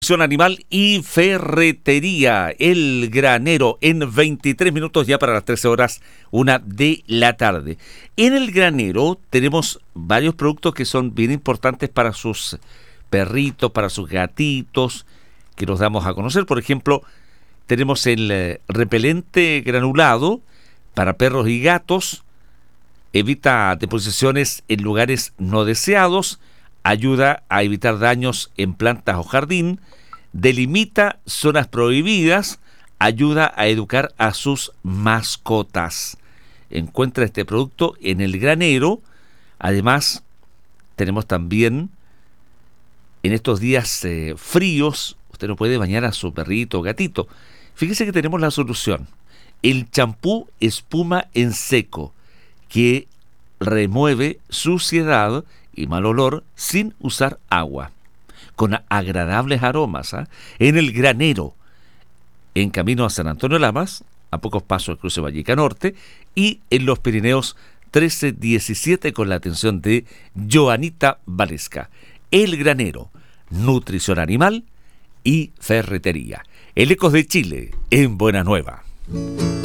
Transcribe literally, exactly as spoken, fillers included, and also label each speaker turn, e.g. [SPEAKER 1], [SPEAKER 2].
[SPEAKER 1] Animal y ferretería, El Granero, en veintitrés minutos ya para las trece horas, una de la tarde. En El Granero tenemos varios productos que son bien importantes para sus perritos, para sus gatitos, que los damos a conocer. Por ejemplo, tenemos el eh, repelente granulado para perros y gatos, evita deposiciones en lugares no deseados, ayuda a evitar daños en plantas o jardín, delimita zonas prohibidas, ayuda a educar a sus mascotas. Encuentra este producto en El Granero. Además, tenemos también en estos días eh, fríos, usted no puede bañar a su perrito o gatito. Fíjese que tenemos la solución. El champú espuma en seco, que remueve suciedad y mal olor sin usar agua, con agradables aromas, ¿eh? En El Granero, en camino a San Antonio Lamas, a pocos pasos del cruce Valleca Norte, y en los Pirineos trece diecisiete, con la atención de Joanita Valesca. El Granero, nutrición animal y ferretería. El Ecos de Chile, en Buena Nueva.